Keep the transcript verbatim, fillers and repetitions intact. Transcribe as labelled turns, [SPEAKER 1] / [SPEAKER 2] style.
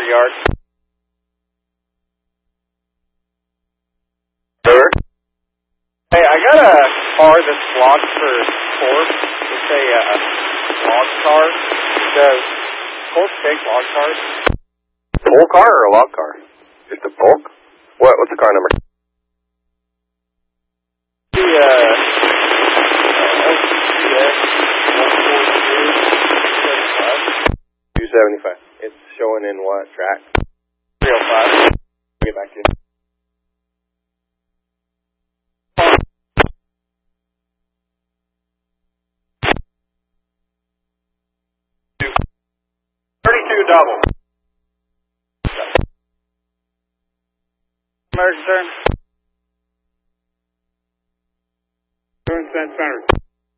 [SPEAKER 1] three yards.
[SPEAKER 2] Sir?
[SPEAKER 1] Hey, I got a car that's locked for Corp. It's a uh, log car. Does Corp take log cars?
[SPEAKER 2] Pole car or a log car? Just a bulk? What, what's the car number?
[SPEAKER 1] The, uh, L C S
[SPEAKER 2] two seventy-five. It's showing in what track?
[SPEAKER 1] three oh five.
[SPEAKER 2] Get back to you.
[SPEAKER 1] thirty-two double. American turn.
[SPEAKER 3] Turn center.